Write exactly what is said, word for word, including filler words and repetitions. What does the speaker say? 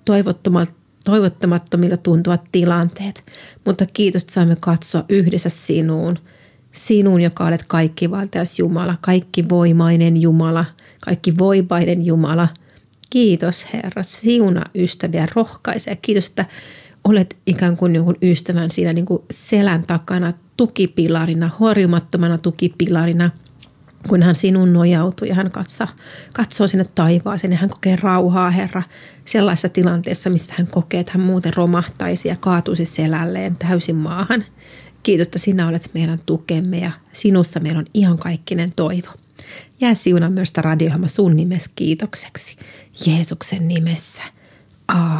toivottamattomilta tuntuvat tilanteet. Mutta kiitos, että saamme katsoa yhdessä sinuun. Sinuun, joka olet kaikkivaltias Jumala, kaikkivoimainen Jumala, kaikki voipainen Jumala. Kiitos Herra, siuna ystäviä, rohkaise. Kiitos, että olet ikään kuin jonkun ystävän siinä niin kuin selän takana tukipilarina, horjumattomana tukipilarina, kun hän sinun nojautuu ja hän katsoo, katsoo sinne taivaaseen ja hän kokee rauhaa, Herra, sellaisessa tilanteessa, missä hän kokee, että hän muuten romahtaisi ja kaatuisi selälleen täysin maahan. Kiitos, että sinä olet meidän tukemme ja sinussa meillä on iankaikkinen toivo. Jää siunaa myös tämä radio-ohjelma sun nimessä kiitokseksi. Jeesuksen nimessä. Aamen.